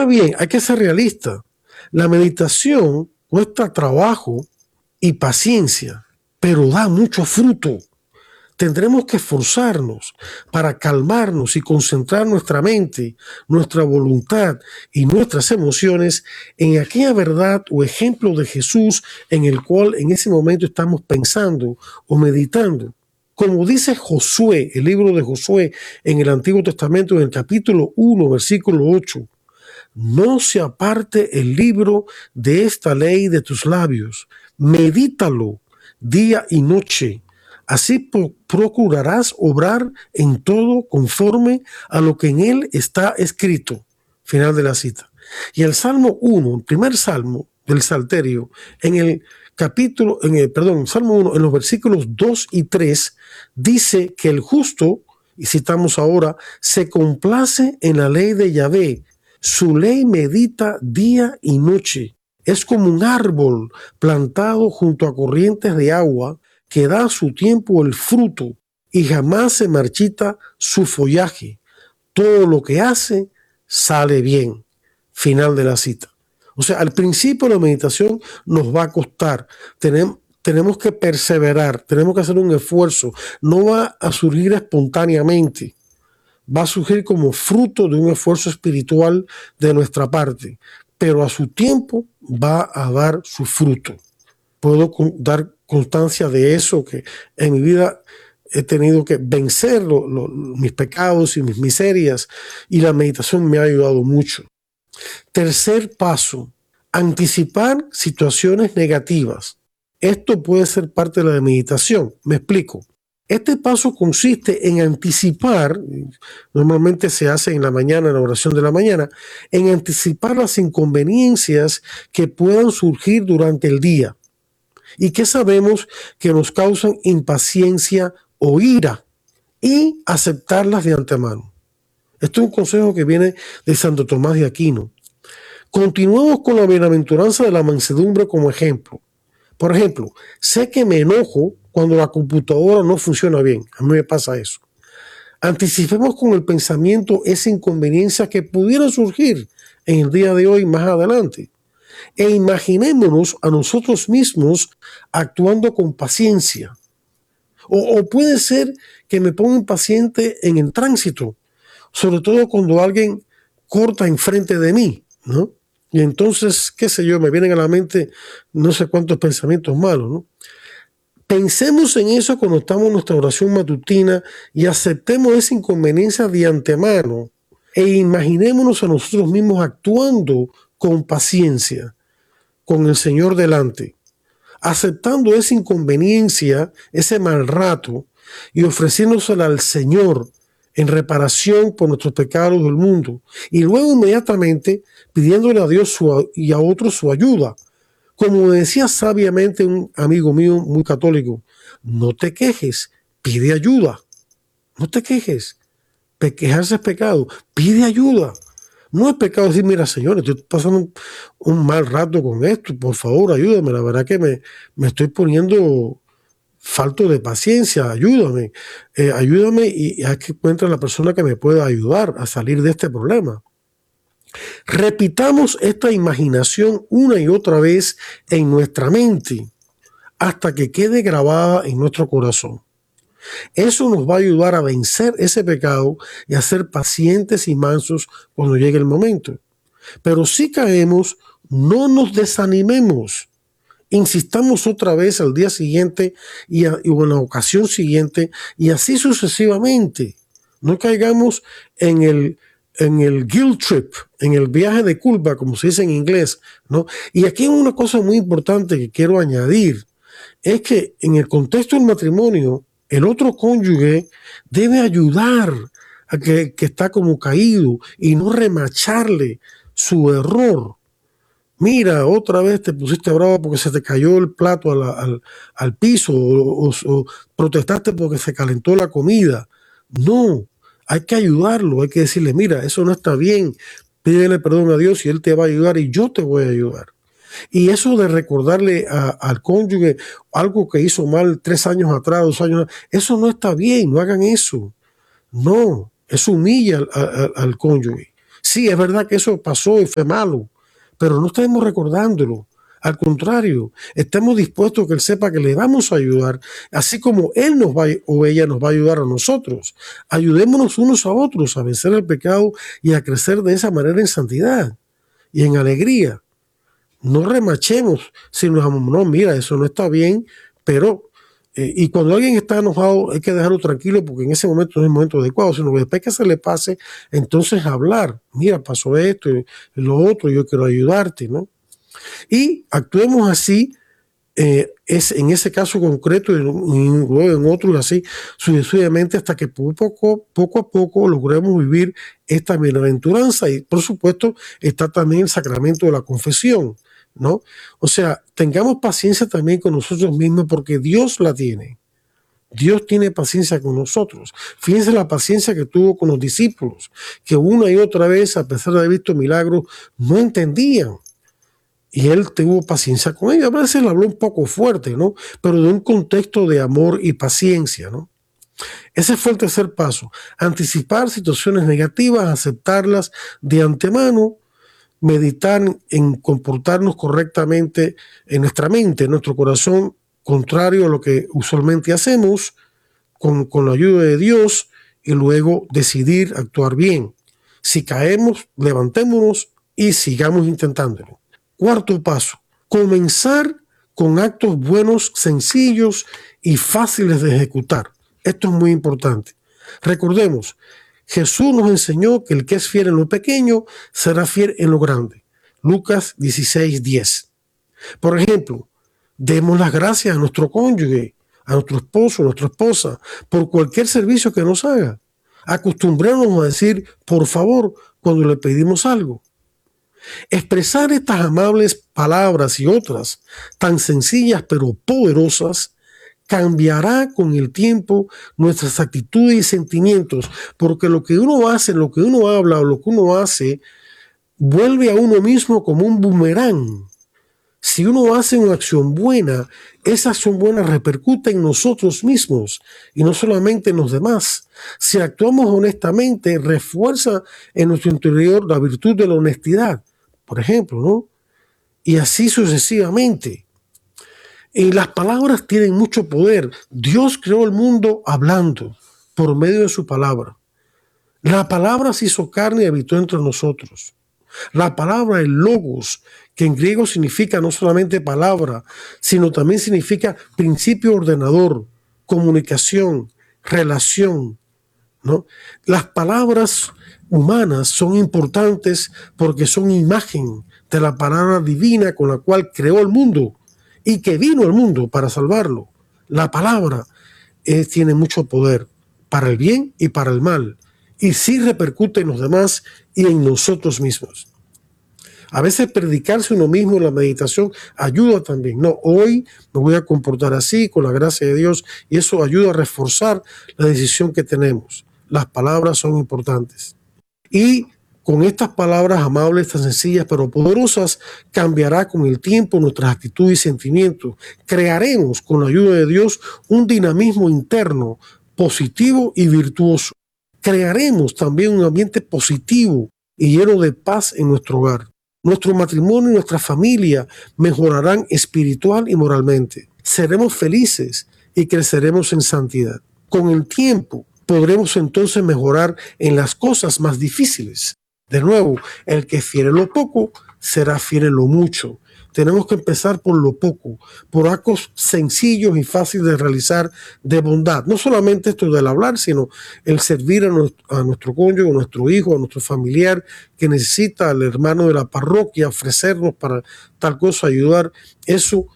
Ahora bien, hay que ser realista. La meditación cuesta trabajo y paciencia, pero da mucho fruto. Tendremos que esforzarnos para calmarnos y concentrar nuestra mente, nuestra voluntad y nuestras emociones en aquella verdad o ejemplo de Jesús en el cual en ese momento estamos pensando o meditando. Como dice Josué, el libro de Josué en el Antiguo Testamento, en el capítulo 1, versículo 8, no se aparte el libro de esta ley de tus labios, medítalo día y noche. Así procurarás obrar en todo conforme a lo que en él está escrito. Final de la cita. Y el Salmo 1, el primer salmo del Salterio, Salmo 1, en los versículos 2 y 3, dice que el justo, y citamos ahora, se complace en la ley de Yahvé. Su ley medita día y noche. Es como un árbol plantado junto a corrientes de agua que da a su tiempo el fruto y jamás se marchita su follaje. Todo lo que hace sale bien. Final de la cita. O sea, al principio la meditación nos va a costar. Tenemos que perseverar, tenemos que hacer un esfuerzo. No va a surgir espontáneamente. Va a surgir como fruto de un esfuerzo espiritual de nuestra parte, pero a su tiempo va a dar su fruto. Puedo dar constancia de eso, que en mi vida he tenido que vencer mis pecados y mis miserias, y la meditación me ha ayudado mucho. Tercer paso, anticipar situaciones negativas. Esto puede ser parte de la meditación. Me explico. Este paso consiste en anticipar, normalmente se hace en la mañana, en la oración de la mañana, en anticipar las inconveniencias que puedan surgir durante el día y que sabemos que nos causan impaciencia o ira, y aceptarlas de antemano. Esto es un consejo que viene de Santo Tomás de Aquino. Continuemos con la bienaventuranza de la mansedumbre como ejemplo. Por ejemplo, sé que me enojo cuando la computadora no funciona bien. A mí me pasa eso. Anticipemos con el pensamiento esa inconveniencia que pudiera surgir en el día de hoy más adelante. E imaginémonos a nosotros mismos actuando con paciencia. O puede ser que me ponga impaciente en el tránsito, sobre todo cuando alguien corta enfrente de mí, ¿no? Y entonces, qué sé yo, me vienen a la mente no sé cuántos pensamientos malos, ¿no? Pensemos en eso cuando estamos en nuestra oración matutina y aceptemos esa inconveniencia de antemano e imaginémonos a nosotros mismos actuando con paciencia, con el Señor delante, aceptando esa inconveniencia, ese mal rato, y ofreciéndosela al Señor en reparación por nuestros pecados del mundo, y luego inmediatamente pidiéndole a Dios y a otros su ayuda. Como decía sabiamente un amigo mío muy católico, no te quejes, pide ayuda. No te quejes. Quejarse es pecado, pide ayuda. No es pecado decir, mira, Señor, estoy pasando un mal rato con esto, por favor, ayúdame. La verdad que me estoy poniendo falto de paciencia, ayúdame. Ayúdame y hay que encuentre la persona que me pueda ayudar a salir de este problema. Repitamos esta imaginación una y otra vez en nuestra mente hasta que quede grabada en nuestro corazón. Eso nos va a ayudar a vencer ese pecado y a ser pacientes y mansos cuando llegue el momento. Pero si caemos, no nos desanimemos. Insistamos otra vez al día siguiente o en la ocasión siguiente y así sucesivamente. No caigamos en el guilt trip, en el viaje de culpa, como se dice en inglés, ¿no? Y aquí hay una cosa muy importante que quiero añadir, es que en el contexto del matrimonio, el otro cónyuge debe ayudar a que está como caído y no remacharle su error. Mira, otra vez te pusiste bravo porque se te cayó el plato al piso o protestaste porque se calentó la comida. No, hay que ayudarlo, hay que decirle, mira, eso no está bien, pídele perdón a Dios y Él te va a ayudar y yo te voy a ayudar. Y eso de recordarle al cónyuge algo que hizo mal 3 años atrás, 2 años atrás, eso no está bien, no hagan eso. No, eso humilla al cónyuge. Sí, es verdad que eso pasó y fue malo, pero no estamos recordándolo. Al contrario, estamos dispuestos a que Él sepa que le vamos a ayudar, así como Él nos va o ella nos va a ayudar a nosotros. Ayudémonos unos a otros a vencer el pecado y a crecer de esa manera en santidad y en alegría. No remachemos si nos amamos. No, mira, eso no está bien, pero y cuando alguien está enojado hay que dejarlo tranquilo porque en ese momento no es el momento adecuado, sino que después que se le pase, entonces hablar. Mira, pasó esto y lo otro, yo quiero ayudarte, ¿no? Y actuemos así, es en ese caso concreto y luego en otros así sucesivamente hasta que poco a poco logremos vivir esta bienaventuranza. Y por supuesto está también el sacramento de la confesión, ¿no? O sea, tengamos paciencia también con nosotros mismos porque Dios la tiene. Dios tiene paciencia con nosotros. Fíjense la paciencia que tuvo con los discípulos, que una y otra vez, a pesar de haber visto milagros, no entendían. Y Él tuvo paciencia con ellos. A veces le habló un poco fuerte, ¿no? Pero de un contexto de amor y paciencia, ¿no? Ese fue el tercer paso. Anticipar situaciones negativas, aceptarlas de antemano, meditar en comportarnos correctamente en nuestra mente, en nuestro corazón, contrario a lo que usualmente hacemos, con la ayuda de Dios, y luego decidir actuar bien. Si caemos, levantémonos y sigamos intentándolo. Cuarto paso, comenzar con actos buenos, sencillos y fáciles de ejecutar. Esto es muy importante. Recordemos, Jesús nos enseñó que el que es fiel en lo pequeño será fiel en lo grande. Lucas 16:10. Por ejemplo, demos las gracias a nuestro cónyuge, a nuestro esposo, a nuestra esposa, por cualquier servicio que nos haga. Acostumbrémonos a decir, por favor, cuando le pedimos algo. Expresar estas amables palabras y otras tan sencillas pero poderosas cambiará con el tiempo nuestras actitudes y sentimientos, porque lo que uno hace, lo que uno habla o lo que uno hace, vuelve a uno mismo como un boomerang. Si uno hace una acción buena, esa acción buena repercute en nosotros mismos y no solamente en los demás. Si actuamos honestamente, refuerza en nuestro interior la virtud de la honestidad, por ejemplo, ¿no? Y así sucesivamente. Y las palabras tienen mucho poder. Dios creó el mundo hablando por medio de su palabra. La palabra se hizo carne y habitó entre nosotros. La palabra, el logos, que en griego significa no solamente palabra, sino también significa principio ordenador, comunicación, relación, ¿no? Las palabras humanas son importantes porque son imagen de la palabra divina con la cual creó el mundo y que vino al mundo para salvarlo. La palabra tiene mucho poder para el bien y para el mal, y sí repercute en los demás y en nosotros mismos. A veces predicarse uno mismo en la meditación ayuda también. No, hoy me voy a comportar así con la gracia de Dios, y eso ayuda a reforzar la decisión que tenemos. Las palabras son importantes. Y con estas palabras amables, tan sencillas pero poderosas, cambiará con el tiempo nuestras actitudes y sentimientos. Crearemos con la ayuda de Dios un dinamismo interno positivo y virtuoso. Crearemos también un ambiente positivo y lleno de paz en nuestro hogar. Nuestro matrimonio y nuestra familia mejorarán espiritual y moralmente. Seremos felices y creceremos en santidad. Con el tiempo podremos entonces mejorar en las cosas más difíciles. De nuevo, el que fiel en lo poco será fiel en lo mucho. Tenemos que empezar por lo poco, por actos sencillos y fáciles de realizar de bondad. No solamente esto del hablar, sino el servir a nuestro cónyuge, a nuestro hijo, a nuestro familiar que necesita, al hermano de la parroquia, ofrecernos para tal cosa, ayudar. Eso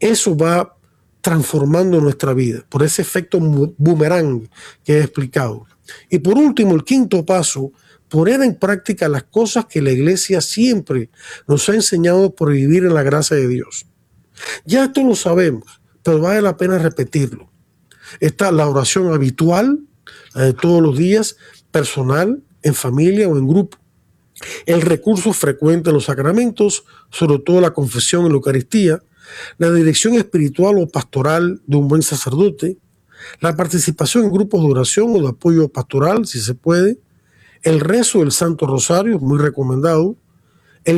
va transformando nuestra vida por ese efecto boomerang que he explicado. Y por último, el quinto paso, poner en práctica las cosas que la Iglesia siempre nos ha enseñado por vivir en la gracia de Dios. Ya esto lo sabemos, pero vale la pena repetirlo. Está la oración habitual, la de todos los días, personal, en familia o en grupo. El recurso frecuente a los sacramentos, sobre todo la confesión en la Eucaristía, la dirección espiritual o pastoral de un buen sacerdote, la participación en grupos de oración o de apoyo pastoral, si se puede, El rezo del Santo Rosario, muy recomendado.